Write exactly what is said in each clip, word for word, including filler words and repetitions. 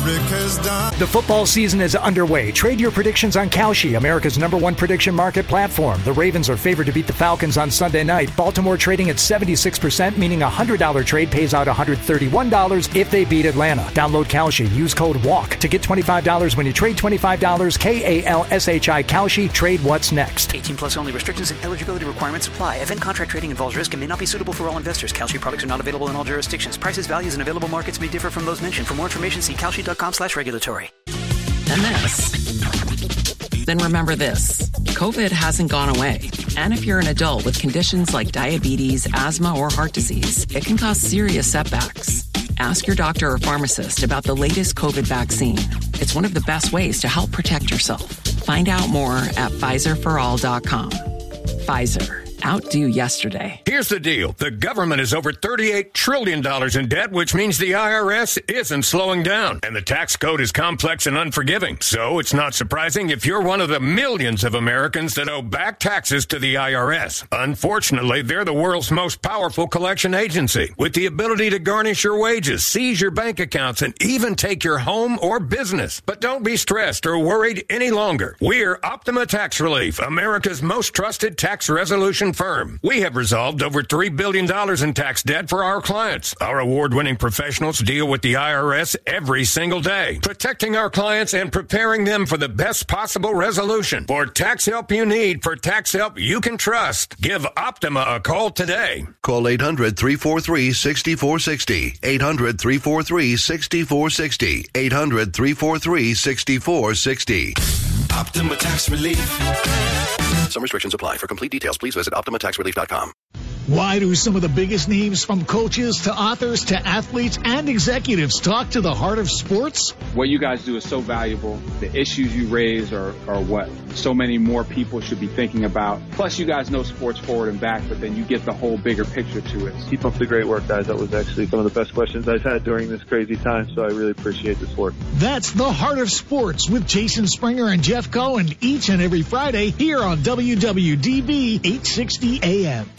America's done. The football season is underway. Trade your predictions on Kalshi, America's number one prediction market platform. The Ravens are favored to beat the Falcons on Sunday night. Baltimore trading at seventy-six percent, meaning a one hundred dollars trade pays out one hundred thirty-one dollars if they beat Atlanta. Download Kalshi. Use code WALK to get twenty-five dollars when you trade twenty-five dollars. K A L S H I Kalshi. Trade what's next. eighteen plus only. Restrictions and eligibility requirements apply. Event contract trading involves risk and may not be suitable for all investors. Kalshi products are not available in all jurisdictions. Prices, values, and available markets may differ from those mentioned. For more information, see kalshi dot com slash regulatory. And this. Then remember this. COVID hasn't gone away. And if you're an adult with conditions like diabetes, asthma, or heart disease, it can cause serious setbacks. Ask your doctor or pharmacist about the latest COVID vaccine. It's one of the best ways to help protect yourself. Find out more at Pfizer for all dot com. Pfizer. Outdo yesterday. Here's the deal. The government is over thirty-eight trillion dollars in debt, which means the I R S isn't slowing down. And the tax code is complex and unforgiving. So it's not surprising if you're one of the millions of Americans that owe back taxes to the I R S. Unfortunately, they're the world's most powerful collection agency, with the ability to garnish your wages, seize your bank accounts, and even take your home or business. But don't be stressed or worried any longer. We're Optima Tax Relief, America's most trusted tax resolution firm. We have resolved over three billion dollars in tax debt for our clients. Our award-winning professionals deal with the I R S every single day, protecting our clients and preparing them for the best possible resolution. For tax help you need, for tax help you can trust, give Optima a call today. Call eight hundred, three four three, six four six zero. eight hundred, three four three, six four six zero. eight hundred, three four three, six four six zero. Optima Tax Relief. Some restrictions apply. For complete details, please visit optima tax relief dot com. Why do some of the biggest names, from coaches to authors to athletes and executives, talk to the heart of sports? What you guys do is so valuable. The issues you raise are, are what so many more people should be thinking about. Plus, you guys know sports forward and back, but then you get the whole bigger picture to it. Keep up the great work, guys. That was actually some of the best questions I've had during this crazy time, so I really appreciate this work. That's The Heart of Sports with Jason Springer and Jeff Cohen each and every Friday here on W W D B eight sixty A M.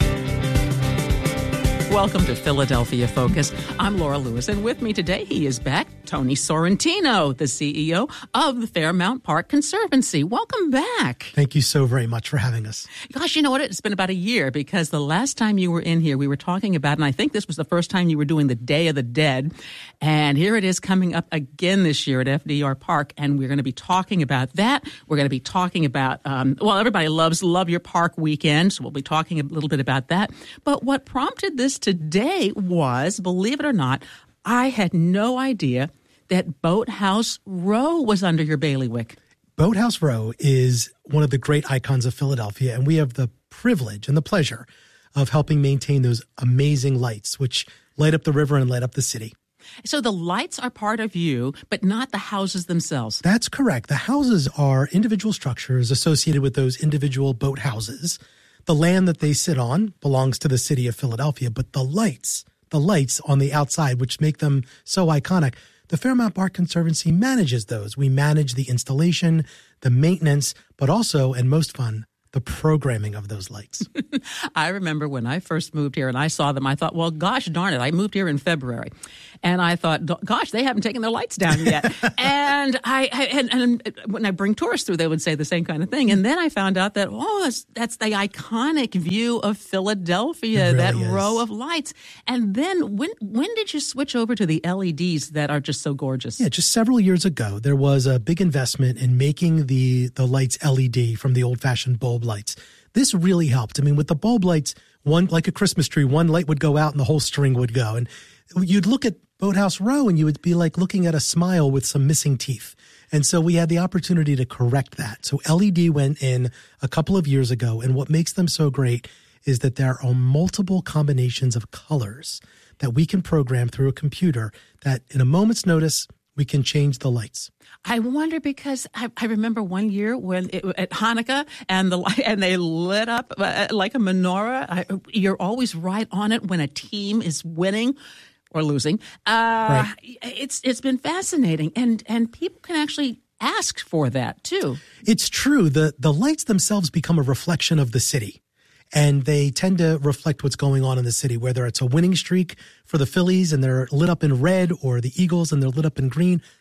Welcome to Philadelphia Focus. I'm Laura Lewis, and with me today, he is back, Tony Sorrentino, the C E O of the Fairmount Park Conservancy. Welcome back. Thank you so very much for having us. Gosh, you know what? It's been about a year, because the last time you were in here, we were talking about, and I think this was the first time you were doing the Day of the Dead, and here it is coming up again this year at F D R Park, and we're going to be talking about that. We're going to be talking about, um, well, everybody loves Love Your Park Weekend, so we'll be talking a little bit about that. But what prompted this today was, believe it or not, I had no idea that Boathouse Row was under your bailiwick. Boathouse Row is one of the great icons of Philadelphia, and we have the privilege and the pleasure of helping maintain those amazing lights, which light up the river and light up the city. So the lights are part of you, but not the houses themselves. That's correct. The houses are individual structures associated with those individual boathouses. The land that they sit on belongs to the city of Philadelphia, but the lights, the lights on the outside, which make them so iconic, the Fairmount Park Conservancy manages those. We manage the installation, the maintenance, but also, and most fun, the programming of those lights. I remember when I first moved here and I saw them, I thought, well, gosh darn it, I moved here in February. And I thought, gosh, they haven't taken their lights down yet. and I and, and when I bring tourists through, they would say the same kind of thing. And then I found out that, oh, that's, that's the iconic view of Philadelphia, really that is. row of lights. And then when when did you switch over to the L E Ds that are just so gorgeous? Yeah, just several years ago, there was a big investment in making the, the lights L E D from the old-fashioned bulb lights. This really helped. I mean, with the bulb lights, one like a Christmas tree, one light would go out and the whole string would go. And you'd look at Boathouse Row and you would be like looking at a smile with some missing teeth. And so we had the opportunity to correct that. So L E D went in a couple of years ago, and what makes them so great is that there are multiple combinations of colors that we can program through a computer that in a moment's notice, we can change the lights. I wonder, because I, I remember one year when it, at Hanukkah and the and they lit up uh, like a menorah. I, you're always right on it when a team is winning or losing. Uh, right. It's it's been fascinating, and and people can actually ask for that too. It's true. The the lights themselves become a reflection of the city. And they tend to reflect what's going on in the city, whether it's a winning streak for the Phillies and they're lit up in red, or the Eagles and they're lit up in green.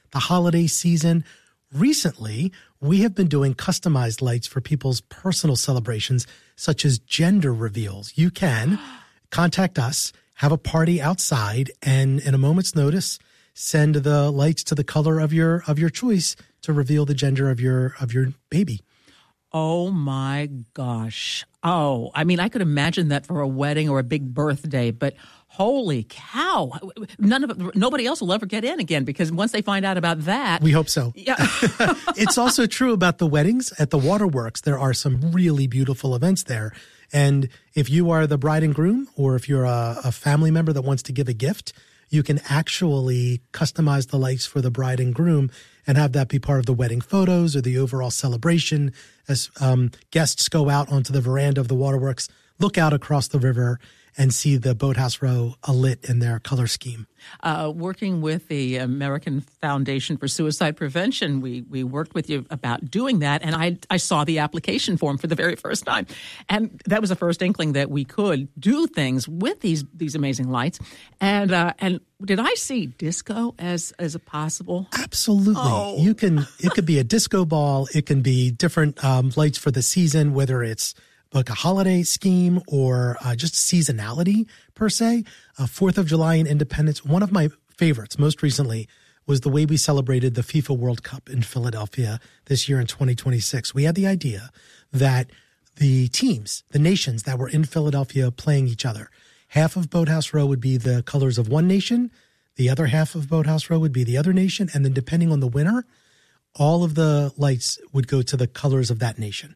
the holiday season. Recently, we have been doing customized lights for people's personal celebrations, such as gender reveals. You can contact us, have a party outside, and in a moment's notice, send the lights to the color of your of your choice to reveal the gender of your of your baby. Oh my gosh. Oh, I mean, I could imagine that for a wedding or a big birthday, but holy cow. None of it, nobody else will ever get in again, because once they find out about that. We hope so. Yeah. It's also true about the weddings at the Waterworks. There are some really beautiful events there. And if you are the bride and groom, or if you're a, a family member that wants to give a gift, you can actually customize the lights for the bride and groom and have that be part of the wedding photos or the overall celebration as um, guests go out onto the veranda of the Waterworks, look out across the river, and see the Boathouse Row alit in their color scheme. Uh, working with the American Foundation for Suicide Prevention, we we worked with you about doing that, and I I saw the application form for the very first time, and that was the first inkling that we could do things with these these amazing lights. And uh, and did I see disco as as a possible? Absolutely, oh. You can. It could be a disco ball. It can be different um, lights for the season, whether it's like a holiday scheme or uh, just seasonality per se. Uh, Fourth of July and Independence. One of my favorites most recently was the way we celebrated the FIFA World Cup in Philadelphia this year in twenty twenty-six. We had the idea that the teams, the nations that were in Philadelphia playing each other, half of Boathouse Row would be the colors of one nation, the other half of Boathouse Row would be the other nation, and then depending on the winner, all of the lights would go to the colors of that nation.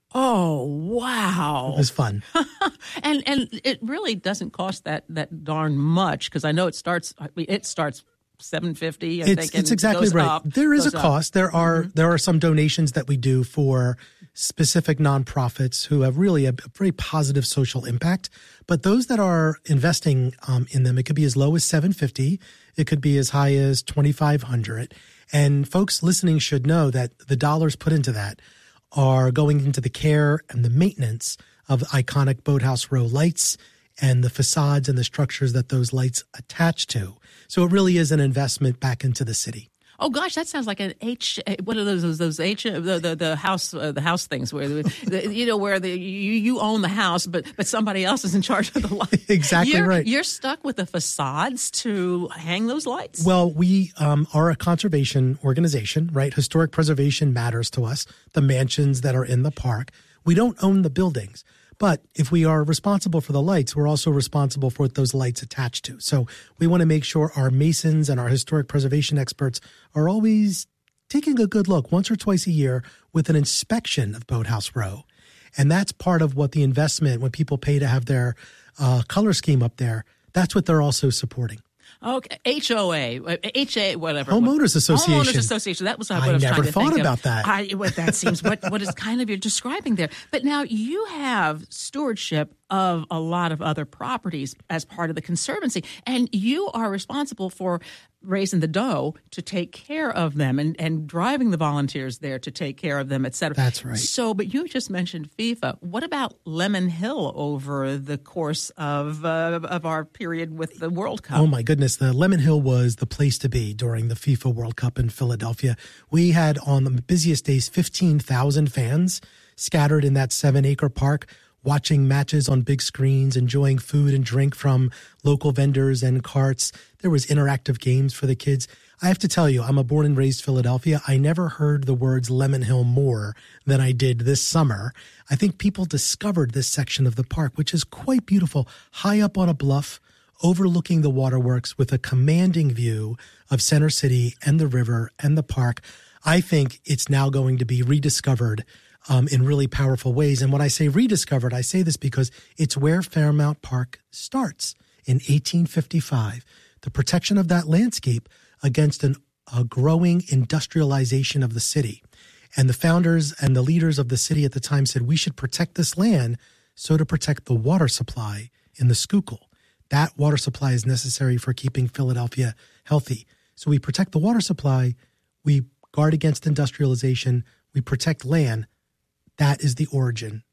Oh, wow. It was fun. and and it really doesn't cost that, that darn much, because I know it starts it starts seven fifty. I it's, think, it's exactly right. Up, there is a cost. Up. There are mm-hmm. there are some donations that we do for specific nonprofits who have really a, a very positive social impact. But those that are investing um, in them, it could be as low as seven fifty. It could be as high as twenty-five hundred. And folks listening should know that the dollars put into that are going into the care and the maintenance of iconic Boathouse Row lights and the facades and the structures that those lights attach to. So it really is an investment back into the city. Oh gosh, that sounds like an H. What are those? Those, those H. The, the the house uh, the house things where the, you know where the you, you own the house, but but somebody else is in charge of the lights. Exactly you're, right. You're stuck with the facades to hang those lights. Well, we um, are a conservation organization, right? Historic preservation matters to us. The mansions that are in the park, we don't own the buildings. But if we are responsible for the lights, we're also responsible for what those lights attach to. So we want to make sure our masons and our historic preservation experts are always taking a good look once or twice a year with an inspection of Boathouse Row. And that's part of what the investment, when people pay to have their uh, color scheme up there, that's what they're also supporting. Okay, H O A, H A, whatever. Homeowners Association. Homeowners Association. That was what I, I was never trying to thought think about of. that. I, well, that seems what, what is kind of you're describing there. But now you have stewardship of a lot of other properties as part of the Conservancy, and you are responsible for raising the dough to take care of them and, and driving the volunteers there to take care of them, et cetera. That's right. So, but you just mentioned FIFA. What about Lemon Hill over the course of uh, of our period with the World Cup? Oh, my goodness. The Lemon Hill was the place to be during the FIFA World Cup in Philadelphia. We had, on the busiest days, fifteen thousand fans scattered in that seven-acre park, watching matches on big screens, enjoying food and drink from local vendors and carts. There was interactive games for the kids. I have to tell you, I'm a born and raised Philadelphia. I never heard the words Lemon Hill more than I did this summer. I think people discovered this section of the park, which is quite beautiful, high up on a bluff, overlooking the waterworks with a commanding view of Center City and the river and the park. I think it's now going to be rediscovered Um, in really powerful ways. And when I say rediscovered, I say this because it's where Fairmount Park starts in eighteen fifty-five. The protection of that landscape against an, a growing industrialization of the city. And the founders and the leaders of the city at the time said, we should protect this land so to protect the water supply in the Schuylkill. That water supply is necessary for keeping Philadelphia healthy. So we protect the water supply, we guard against industrialization, we protect land. That is the origin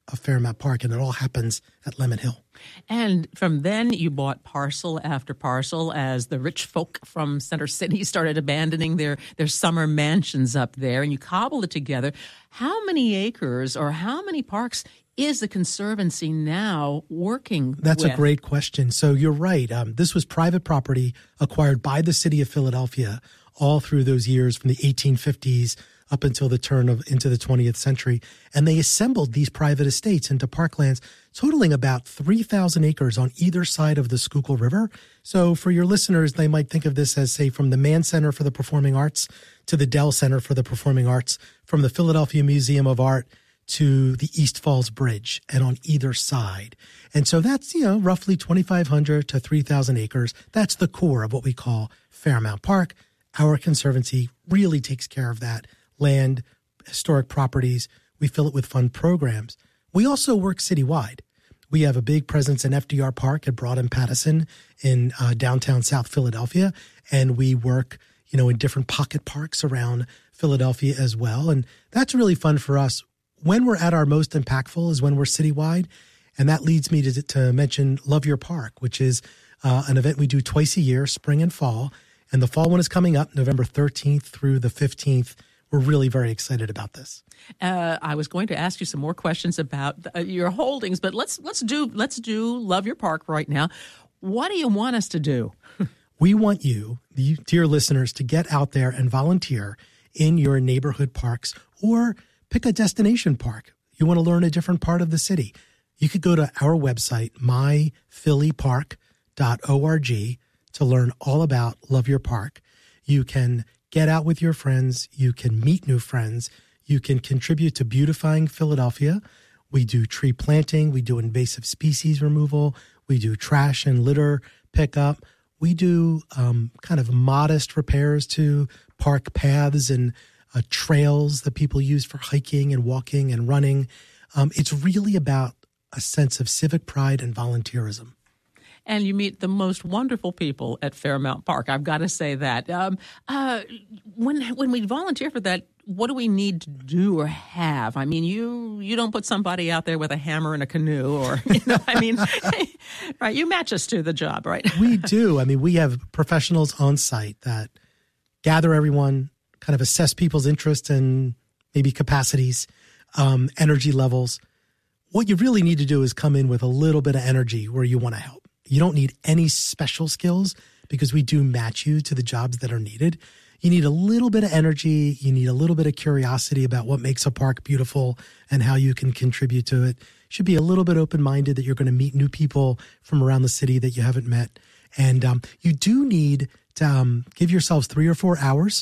of Fairmount Park, and it all happens at Lemon Hill. And from then, you bought parcel after parcel as the rich folk from Center City started abandoning their, their summer mansions up there, and you cobbled it together. How many acres or how many parks is the Conservancy now working That's with? a great question. So you're right. Um, this was private property acquired by the city of Philadelphia all through those years from the eighteen fifties up until the turn of into the twentieth century. And they assembled these private estates into parklands totaling about three thousand acres on either side of the Schuylkill River. So for your listeners, they might think of this as, say, from the Mann Center for the Performing Arts to the Dell Center for the Performing Arts, from the Philadelphia Museum of Art to the East Falls Bridge, and on either side. And so that's, you know, roughly twenty-five hundred to three thousand acres. That's the core of what we call Fairmount Park. Our Conservancy really takes care of that land, historic properties. We fill it with fun programs. We also work citywide. We have a big presence in F D R Park at Broad and Pattison in uh, downtown South Philadelphia, and we work, you know, in different pocket parks around Philadelphia as well. And that's really fun for us. When we're at our most impactful is when we're citywide, and that leads me to, to mention Love Your Park, which is uh, an event we do twice a year, spring and fall. And the fall one is coming up November thirteenth through the fifteenth. We're really very excited about this. Uh, I was going to ask you some more questions about uh, your holdings, but let's let's do let's do Love Your Park right now. What do you want us to do? We want you, the dear listeners, to get out there and volunteer in your neighborhood parks or pick a destination park. You want to learn a different part of the city. You could go to our website, my philly park dot org, to learn all about Love Your Park. You can get out with your friends. You can meet new friends. You can contribute to beautifying Philadelphia. We do tree planting. We do invasive species removal. We do trash and litter pickup. We do um, kind of modest repairs to park paths and uh, trails that people use for hiking and walking and running. Um, it's really about a sense of civic pride and volunteerism. And you meet the most wonderful people at Fairmount Park. I've got to say that. Um, uh, when when we volunteer for that, what do we need to do or have? I mean, you you don't put somebody out there with a hammer and a canoe, or you know, I mean, right? You match us to the job, right? We do. I mean, we have professionals on site that gather everyone, kind of assess people's interests and maybe capacities, um, energy levels. What you really need to do is come in with a little bit of energy where you want to help. You don't need any special skills because we do match you to the jobs that are needed. You need a little bit of energy. You need a little bit of curiosity about what makes a park beautiful and how you can contribute to it. You should be a little bit open-minded that you're going to meet new people from around the city that you haven't met. And um, you do need to um, give yourselves three or four hours.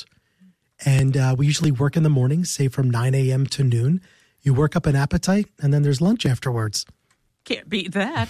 And uh, we usually work in the mornings, say from nine a.m. to noon. You work up an appetite, and then there's lunch afterwards. Can't beat that.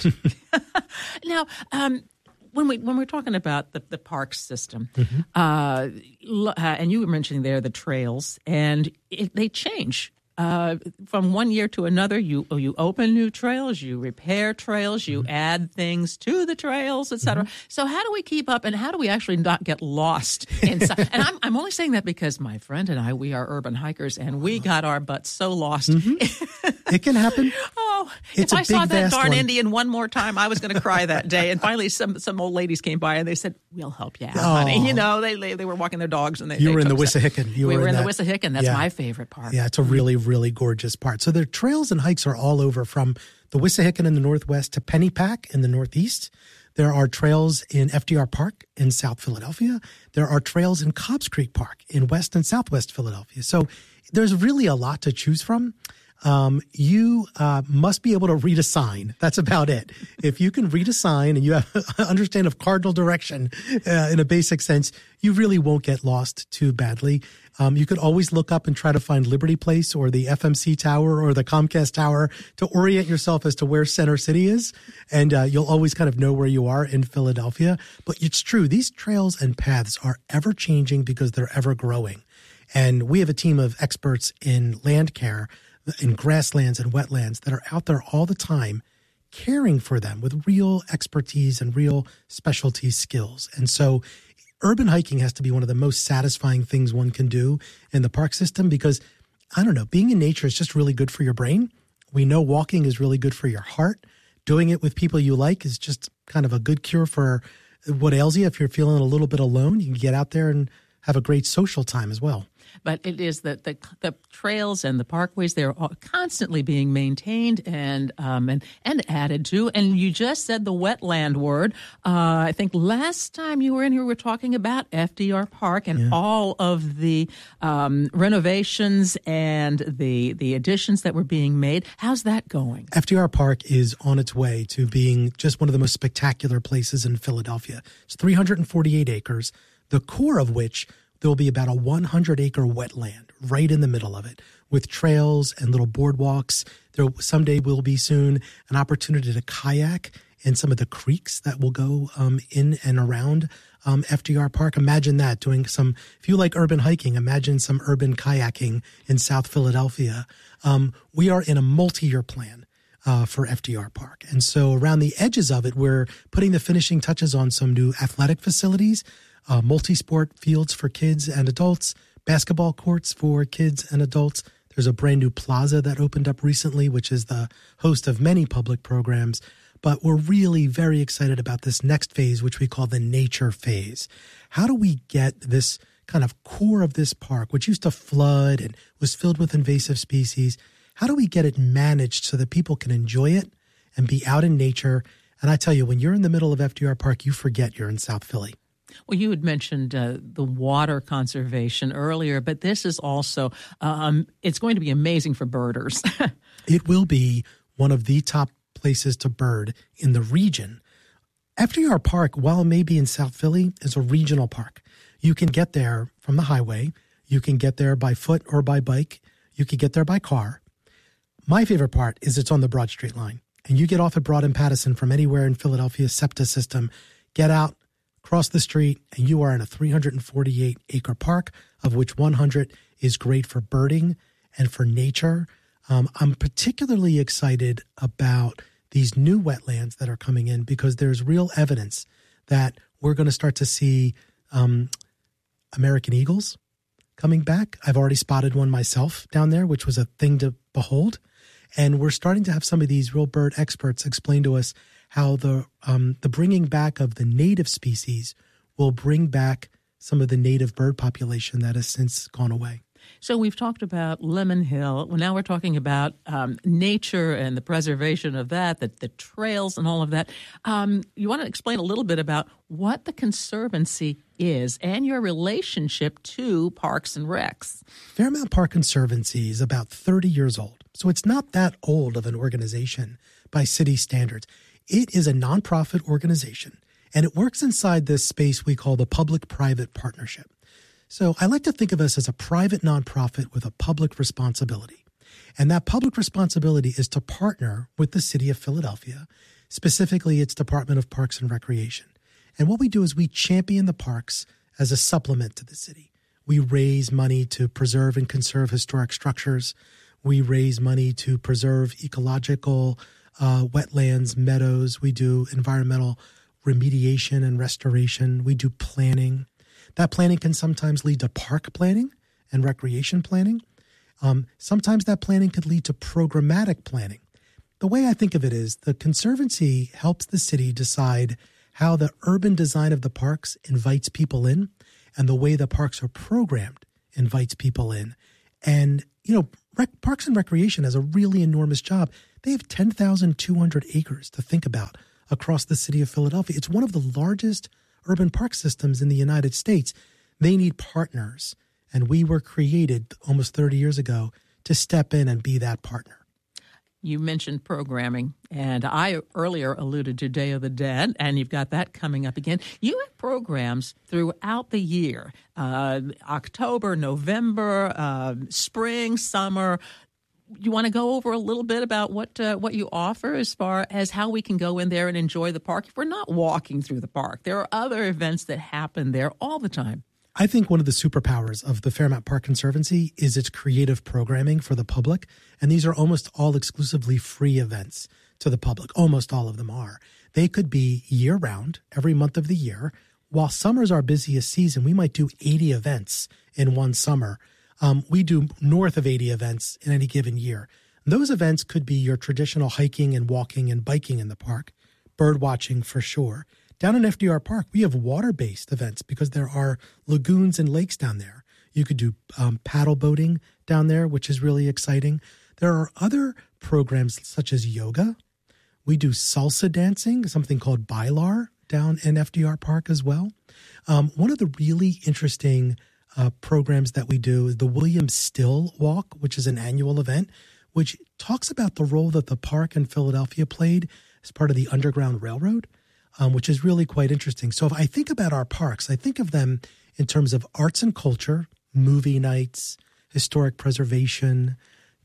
Now, um, when we when we're talking about the, the park system, mm-hmm. uh, uh, and you were mentioning there the trails, and it, they change uh, from one year to another. You you open new trails, you repair trails, you mm-hmm. add things to the trails, et cetera. Mm-hmm. So how do we keep up, and how do we actually not get lost inside? And I'm I'm only saying that because my friend and I, we are urban hikers, and we got our butts so lost. Mm-hmm. It can happen. Oh, it's if I saw big, that darn one. Indian one more time, I was going to cry that day. And finally, some some old ladies came by and they said, "We'll help you out, oh. honey." You know, they they were walking their dogs and they. You they were in the us Wissahickon. You we were, were in, in the that. Wissahickon. That's yeah. my favorite part. Yeah, it's a really, really gorgeous part. So their trails and hikes are all over, from the Wissahickon in the northwest to Pennypack in the northeast. There are trails in F D R Park in South Philadelphia. There are trails in Cobbs Creek Park in West and Southwest Philadelphia. So there's really a lot to choose from. Um, you uh, must be able to read a sign. That's about it. If you can read a sign and you have understand of cardinal direction uh, in a basic sense, you really won't get lost too badly. Um, you could always look up and try to find Liberty Place or the F M C Tower or the Comcast Tower to orient yourself as to where Center City is. And uh, you'll always kind of know where you are in Philadelphia. But it's true. These trails and paths are ever changing because they're ever growing. And we have a team of experts in land care, in grasslands and wetlands, that are out there all the time caring for them with real expertise and real specialty skills. And so urban hiking has to be one of the most satisfying things one can do in the park system because, I don't know, being in nature is just really good for your brain. We know walking is really good for your heart. Doing it with people you like is just kind of a good cure for what ails you. If you're feeling a little bit alone, you can get out there and have a great social time as well. But it is that the the trails and the parkways, they're constantly being maintained and um, and and added to. And you just said the wetland word. Uh, I think last time you were in here, we were talking about F D R Park and yeah. all of the um, renovations and the the additions that were being made. How's that going? F D R Park is on its way to being just one of the most spectacular places in Philadelphia. It's three hundred forty-eight acres, the core of which there will be about a one hundred acre wetland right in the middle of it with trails and little boardwalks. There someday will be soon an opportunity to kayak in some of the creeks that will go um, in and around um, F D R Park. Imagine that, doing some, if you like urban hiking, imagine some urban kayaking in South Philadelphia. Um, we are in a multi-year plan Uh, for F D R Park. And so around the edges of it, we're putting the finishing touches on some new athletic facilities, uh, multi-sport fields for kids and adults, basketball courts for kids and adults. There's a brand new plaza that opened up recently, which is the host of many public programs. But we're really very excited about this next phase, which we call the nature phase. How do we get this kind of core of this park, which used to flood and was filled with invasive species, how do we get it managed so that people can enjoy it and be out in nature? And I tell you, when you're in the middle of F D R Park, you forget you're in South Philly. Well, you had mentioned uh, the water conservation earlier, but this is also, um, it's going to be amazing for birders. It will be one of the top places to bird in the region. F D R Park, while it may be in South Philly, is a regional park. You can get there from the highway. You can get there by foot or by bike. You can get there by car. My favorite part is it's on the Broad Street line, and you get off at Broad and Pattison from anywhere in Philadelphia's SEPTA system, get out, cross the street, and you are in a three hundred forty-eight acre park, of which one hundred is great for birding and for nature. Um, I'm particularly excited about these new wetlands that are coming in because there's real evidence that we're going to start to see um, American eagles coming back. I've already spotted one myself down there, which was a thing to behold. And we're starting to have some of these real bird experts explain to us how the um, the bringing back of the native species will bring back some of the native bird population that has since gone away. So we've talked about Lemon Hill. Well, now we're talking about um, nature and the preservation of that, the, the trails and all of that. Um, you want to explain a little bit about what the Conservancy is and your relationship to Parks and Recs. Fairmount Park Conservancy is about thirty years old, so it's not that old of an organization by city standards. It is a nonprofit organization, and it works inside this space we call the public-private partnership. So I like to think of us as a private nonprofit with a public responsibility. And that public responsibility is to partner with the city of Philadelphia, specifically its Department of Parks and Recreation. And what we do is we champion the parks as a supplement to the city. We raise money to preserve and conserve historic structures. We raise money to preserve ecological uh, wetlands, meadows. We do environmental remediation and restoration. We do planning. That planning can sometimes lead to park planning and recreation planning. Um, sometimes that planning could lead to programmatic planning. The way I think of it is the Conservancy helps the city decide how the urban design of the parks invites people in, and the way the parks are programmed invites people in. And, you know, rec- Parks and Recreation has a really enormous job. They have ten thousand two hundred acres to think about across the city of Philadelphia. It's one of the largest urban park systems in the United States. They need partners, and we were created almost thirty years ago to step in and be that partner. You mentioned programming, and I earlier alluded to Day of the Dead, and you've got that coming up again. You have programs throughout the year, uh, October, November, uh, spring, summer. You want to go over a little bit about what uh, what you offer as far as how we can go in there and enjoy the park if we're not walking through the park? There are other events that happen there all the time. I think one of the superpowers of the Fairmount Park Conservancy is its creative programming for the public. And these are almost all exclusively free events to the public. Almost all of them are. They could be year-round, every month of the year. While summer's our busiest season, we might do eighty events in one summer. Um, we do north of eighty events in any given year. Those events could be your traditional hiking and walking and biking in the park, bird watching for sure. Down in F D R Park, we have water-based events because there are lagoons and lakes down there. You could do um, paddle boating down there, which is really exciting. There are other programs such as yoga. We do salsa dancing, something called Bailar down in F D R Park as well. Um, one of the really interesting uh, programs that we do is the William Still Walk, which is an annual event, which talks about the role that the park in Philadelphia played as part of the Underground Railroad, um, which is really quite interesting. So if I think about our parks, I think of them in terms of arts and culture, movie nights, historic preservation,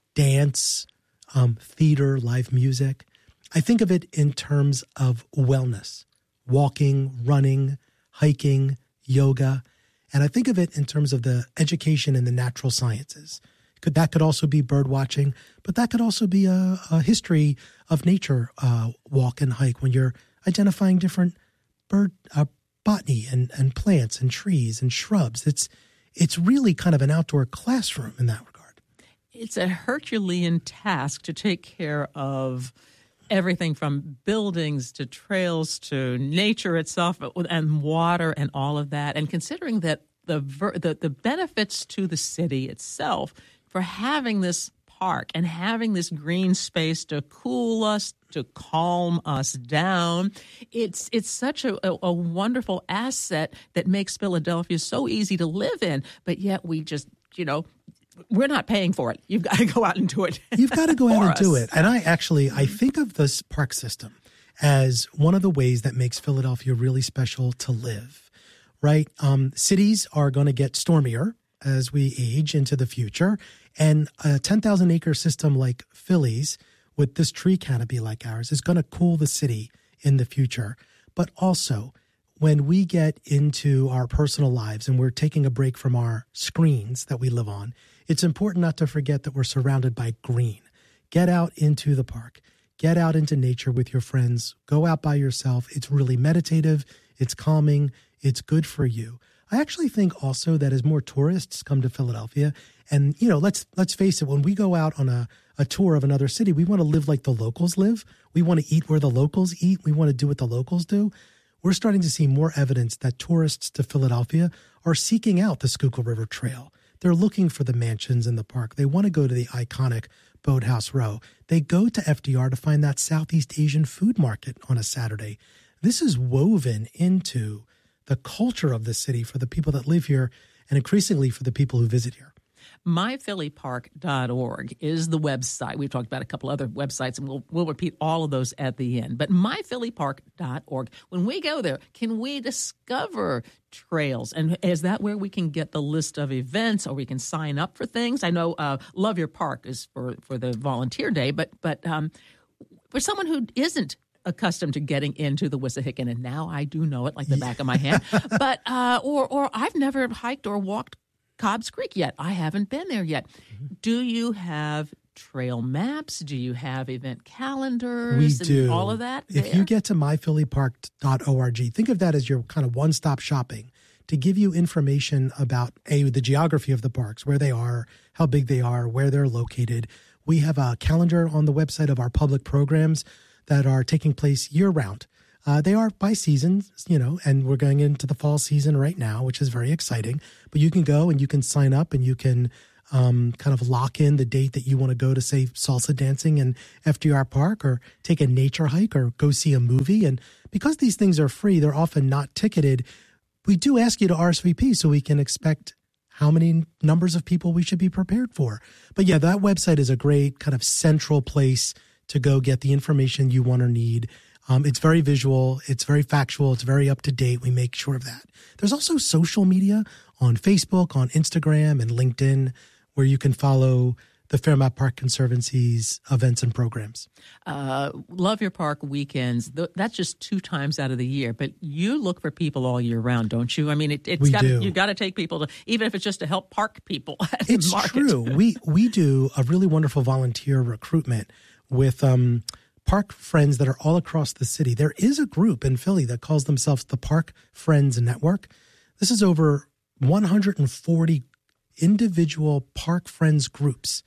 dance, um, theater, live music. I think of it in terms of wellness, walking, running, hiking, yoga. And I think of it in terms of the education in the natural sciences. Could, that could also be bird watching, but that could also be a, a history of nature uh, walk and hike when you're identifying different bird uh, botany and, and plants and trees and shrubs. It's it's really kind of an outdoor classroom in that regard. It's a Herculean task to take care of everything from buildings to trails to nature itself and water and all of that. And considering that the the, the benefits to the city itself for having this park and having this green space to cool us, to calm us down, it's it's such a, a, a wonderful asset that makes Philadelphia so easy to live in. But yet we just, you know, we're not paying for it. You've got to go out and do it. You've got to go out and us. do it. And I actually, I think of this park system as one of the ways that makes Philadelphia really special to live, right? Um, cities are going to get stormier as we age into the future. And a ten thousand acre system like Philly's with this tree canopy like ours is going to cool the city in the future. But also, when we get into our personal lives and we're taking a break from our screens that we live on, it's important not to forget that we're surrounded by green. Get out into the park. Get out into nature with your friends. Go out by yourself. It's really meditative. It's calming. It's good for you. I actually think also that as more tourists come to Philadelphia, and, you know, let's let's face it, when we go out on a, a tour of another city, we want to live like the locals live. We want to eat where the locals eat. We want to do what the locals do. We're starting to see more evidence that tourists to Philadelphia are seeking out the Schuylkill River Trail. They're looking for the mansions in the park. They want to go to the iconic Boathouse Row. They go to F D R to find that Southeast Asian food market on a Saturday. This is woven into the culture of the city for the people that live here and increasingly for the people who visit here. my philly park dot org is the website. We've talked about a couple other websites, and we'll we'll repeat all of those at the end. But my philly park dot org, when we go there, can we discover trails? And is that where we can get the list of events, or we can sign up for things? I know uh, Love Your Park is for, for the volunteer day, but but um, for someone who isn't accustomed to getting into the Wissahickon, and now I do know it like the back of my hand, but uh, or or I've never hiked or walked Cobb's Creek yet. I haven't been there yet. Mm-hmm. Do you have trail maps? Do you have event calendars? We and do. All of that? If there? you get to my philly park dot org, think of that as your kind of one-stop shopping to give you information about, A, the geography of the parks, where they are, how big they are, where they're located. We have a calendar on the website of our public programs that are taking place year-round. Uh, they are by seasons, you know, and we're going into the fall season right now, which is very exciting. But you can go and you can sign up and you can um, kind of lock in the date that you want to go to, say, salsa dancing in F D R Park, or take a nature hike, or go see a movie. And because these things are free, they're often not ticketed. We do ask you to R S V P so we can expect how many numbers of people we should be prepared for. But yeah, that website is a great kind of central place to go get the information you want or need. Um, it's very visual. It's very factual. It's very up to date. We make sure of that. There's also social media on Facebook, on Instagram, and LinkedIn, where you can follow the Fairmount Park Conservancy's events and programs. Uh, Love Your Park weekends, that's just two times out of the year. But you look for people all year round, don't you? I mean, it, it's we gotta, do. You've got to take people to, even if it's just to help park people at it's the market. True. We, we do a really wonderful volunteer recruitment with um, park friends that are all across the city. There is a group in Philly that calls themselves the Park Friends Network. This is over one hundred forty individual park friends groups,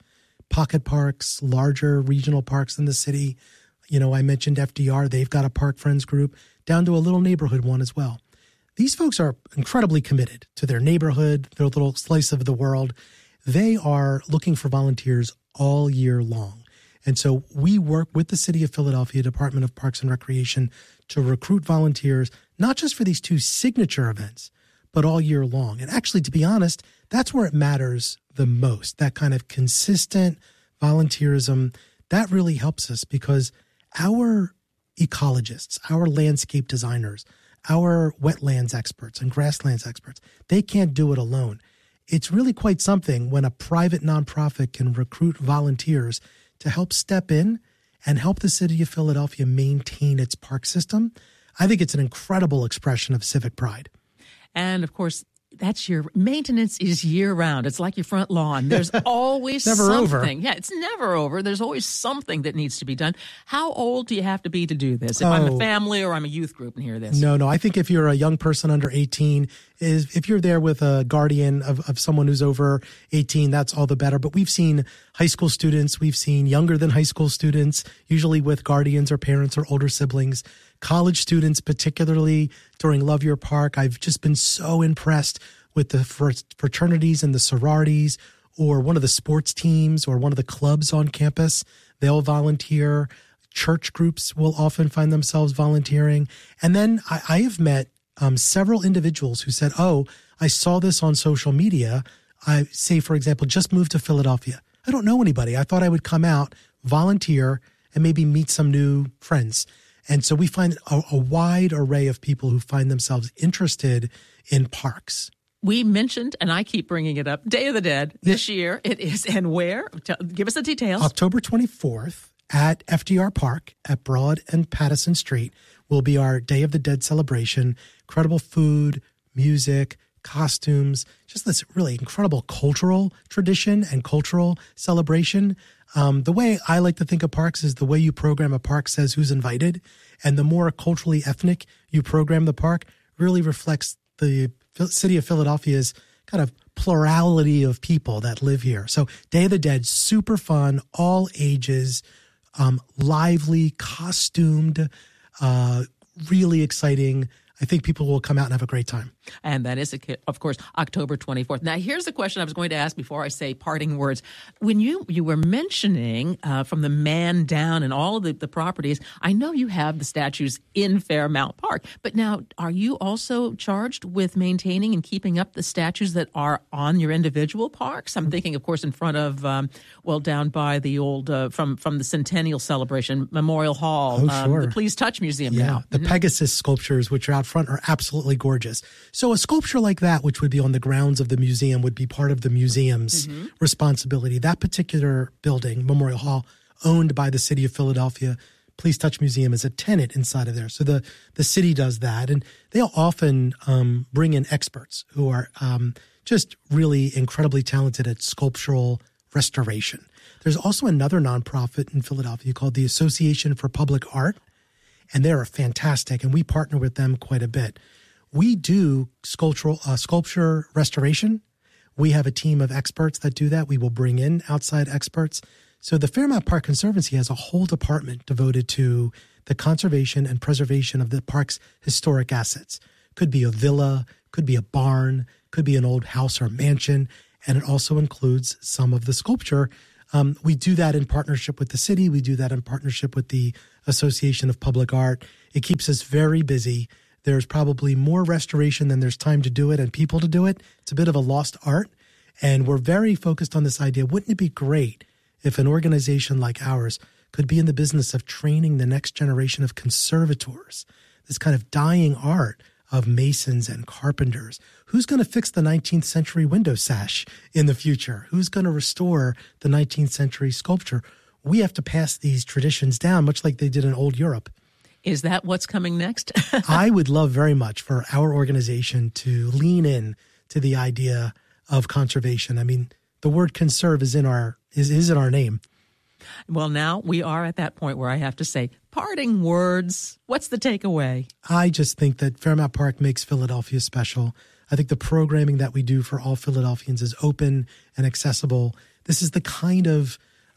pocket parks, larger regional parks in the city. You know, I mentioned F D R. They've got a Park Friends group, down to a little neighborhood one as well. These folks are incredibly committed to their neighborhood, their little slice of the world. They are looking for volunteers all year long. And so we work with the City of Philadelphia Department of Parks and Recreation to recruit volunteers, not just for these two signature events, but all year long. And actually, to be honest, that's where it matters the most. That kind of consistent volunteerism, that really helps us because our ecologists, our landscape designers, our wetlands experts and grasslands experts, they can't do it alone. It's really quite something when a private nonprofit can recruit volunteers to help step in and help the city of Philadelphia maintain its park system. I think it's an incredible expression of civic pride. And of course, that's your maintenance is year round. It's like your front lawn. There's always never something. Over. Yeah, it's never over. There's always something that needs to be done. How old do you have to be to do this? If oh. I'm a family or I'm a youth group and hear this? No, no. I think if you're a young person under eighteen, is if you're there with a guardian of, of someone who's over eighteen, that's all the better. But we've seen high school students, we've seen younger than high school students, usually with guardians or parents or older siblings. College students, particularly during Love Your Park, I've just been so impressed with the fraternities and the sororities or one of the sports teams or one of the clubs on campus. They'll volunteer. Church groups will often find themselves volunteering. And then I, I have met um, several individuals who said, oh, I saw this on social media. I say, for example, just moved to Philadelphia. I don't know anybody. I thought I would come out, volunteer, and maybe meet some new friends. And so we find a, a wide array of people who find themselves interested in parks. We mentioned, and I keep bringing it up, Day of the Dead this year. It is, and where? Tell, give us the details. October twenty-fourth at F D R Park at Broad and Pattison Street will be our Day of the Dead celebration. Incredible food, music, costumes, just this really incredible cultural tradition and cultural celebration. Um, the way I like to think of parks is the way you program a park says who's invited. And the more culturally ethnic you program the park really reflects the city of Philadelphia's kind of plurality of people that live here. So Day of the Dead, super fun, all ages, um, lively, costumed, uh, really exciting. I think people will come out and have a great time. And that is, of course, October twenty-fourth. Now, here's the question I was going to ask before I say parting words. When you, you were mentioning uh, from the man down and all of the, the properties, I know you have the statues in Fairmount Park. But now, are you also charged with maintaining and keeping up the statues that are on your individual parks? I'm thinking, of course, in front of, um, well, down by the old, uh, from, from the Centennial Celebration, Memorial Hall, oh, um, sure. the Please Touch Museum yeah, now. The Mm-hmm. Pegasus sculptures, which are out front, are absolutely gorgeous. So a sculpture like that, which would be on the grounds of the museum, would be part of the museum's mm-hmm. responsibility. That particular building, Memorial Hall, owned by the city of Philadelphia, Please Touch Museum is a tenant inside of there. So the, the city does that. And they'll often um, bring in experts who are um, just really incredibly talented at sculptural restoration. There's also another nonprofit in Philadelphia called the Association for Public Art, and they're fantastic, and we partner with them quite a bit. We do sculptural uh, sculpture restoration. We have a team of experts that do that. We will bring in outside experts. So the Fairmount Park Conservancy has a whole department devoted to the conservation and preservation of the park's historic assets. Could be a villa, could be a barn, could be an old house or mansion, and it also includes some of the sculpture. Um, we do that in partnership with the city. We do that in partnership with the Association of Public Art. It keeps us very busy. There's probably more restoration than there's time to do it and people to do it. It's a bit of a lost art. And we're very focused on this idea. Wouldn't it be great if an organization like ours could be in the business of training the next generation of conservators, this kind of dying art of masons and carpenters? Who's going to fix the nineteenth century window sash in the future? Who's going to restore the nineteenth century sculpture? We have to pass these traditions down, much like they did in old Europe. Is that what's coming next? I would love very much for our organization to lean in to the idea of conservation. I mean, the word conserve is in our is, is in our name. Well, now we are at that point where I have to say, parting words. What's the takeaway? I just think that Fairmount Park makes Philadelphia special. I think the programming that we do for all Philadelphians is open and accessible. This is the kind of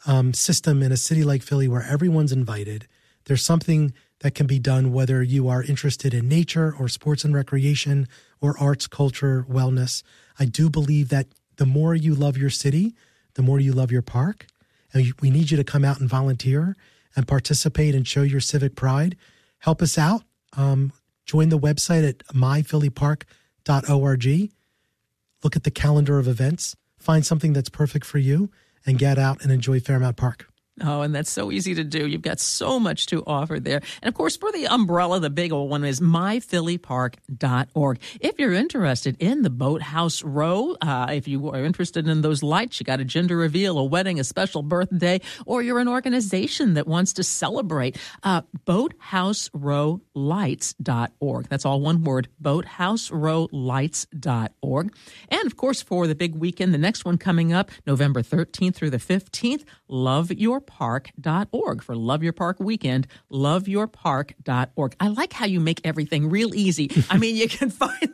um, system in a city like Philly where everyone's invited. There's something that can be done whether you are interested in nature or sports and recreation or arts, culture, wellness. I do believe that the more you love your city, the more you love your park. And we need you to come out and volunteer and participate and show your civic pride. Help us out. Um, join the website at my philly park dot org. Look at the calendar of events. Find something that's perfect for you and get out and enjoy Fairmount Park. Oh, and that's so easy to do. You've got so much to offer there. And, of course, for the umbrella, the big old one is my philly park dot org. If you're interested in the Boathouse Row, uh, if you are interested in those lights, you got a gender reveal, a wedding, a special birthday, or you're an organization that wants to celebrate, uh, boathouse row lights dot org. That's all one word, boathouse row lights dot org. And, of course, for the big weekend, the next one coming up, November thirteenth through the fifteenth, love your park dot org for Love Your Park Weekend, love your park dot org. I like how you make everything real easy. I mean, you can find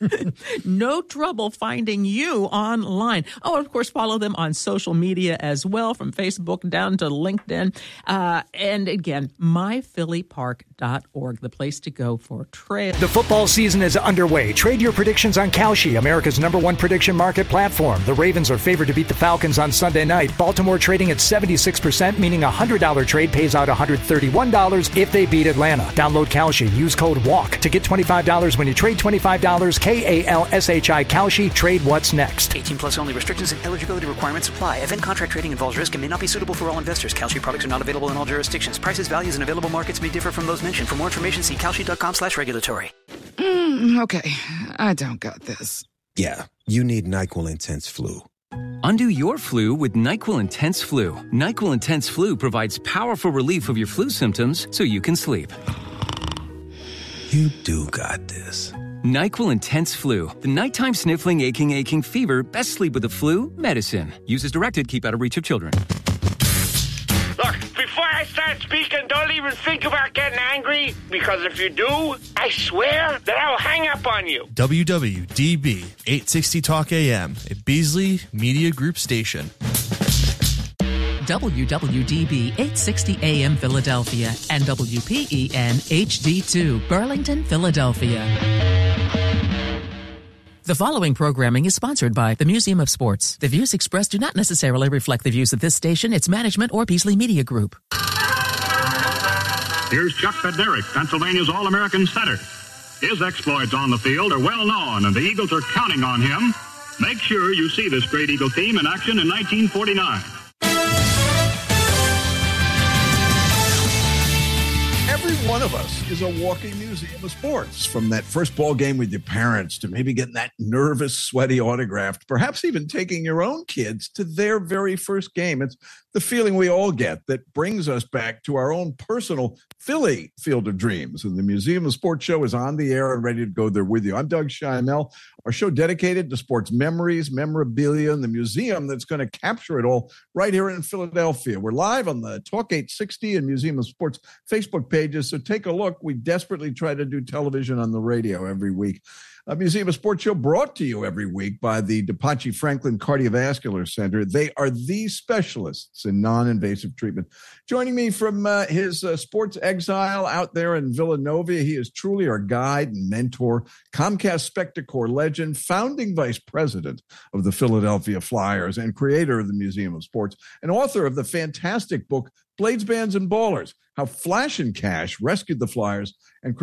no trouble finding you online. Oh, of course, follow them on social media as well, from Facebook down to LinkedIn. Uh, and again, my philly park dot org, the place to go for trails. The football season is underway. Trade your predictions on Kalshi, America's number one prediction market platform. The Ravens are favored to beat the Falcons on Sunday night. Baltimore trading at seventy-six percent, meaning a one hundred dollars trade pays out one hundred thirty-one dollars if they beat Atlanta. Download Kalshi. Use code WALK to get twenty-five dollars when you trade twenty-five dollars. K A L S H I Kalshi. Trade what's next. eighteen plus only. Restrictions and eligibility requirements apply. Event contract trading involves risk and may not be suitable for all investors. Kalshi products are not available in all jurisdictions. Prices, values, and available markets may differ from those mentioned. For more information, see kalshi dot com slash regulatory. Mm, okay, I don't got this. Yeah, you need NyQuil Intense Flu. Undo your flu with NyQuil Intense Flu. NyQuil Intense Flu provides powerful relief of your flu symptoms so you can sleep. You do got this. NyQuil Intense Flu. The nighttime sniffling, aching, aching fever. Best sleep with the flu medicine. Use as directed. Keep out of reach of children. Look, before I start speaking, don't even think about getting angry, because if you do, I swear that I'll hang up on you. W W D B eight sixty Talk A M, a Beasley Media Group station. W W D B eight sixty A M Philadelphia and W P E N H D two Burlington, Philadelphia. The following programming is sponsored by the Museum of Sports. The views expressed do not necessarily reflect the views of this station, its management, or Beasley Media Group. Here's Chuck Bednarik, Pennsylvania's All-American center. His exploits on the field are well known, and the Eagles are counting on him. Make sure you see this great Eagle team in action in nineteen forty-nine. Every one of us is a walking museum of sports, from that first ball game with your parents to maybe getting that nervous, sweaty autograph, perhaps even taking your own kids to their very first game. It's the feeling we all get that brings us back to our own personal Philly Field of Dreams. And the Museum of Sports show is on the air and ready to go there with you. I'm Doug Scheinel, our show dedicated to sports memories, memorabilia, and the museum that's going to capture it all right here in Philadelphia. We're live on the Talk eight sixty and Museum of Sports Facebook pages, so take a look. We desperately try to do television on the radio every week. A Museum of Sports show brought to you every week by the DePace Franklin Cardiovascular Center. They are the specialists in non-invasive treatment. Joining me from uh, his uh, sports exile out there in Villanova, he is truly our guide and mentor, Comcast Spectacor legend, founding vice president of the Philadelphia Flyers, and creator of the Museum of Sports, and author of the fantastic book, Blades, Bands, and Ballers, How Flash and Cash Rescued the Flyers and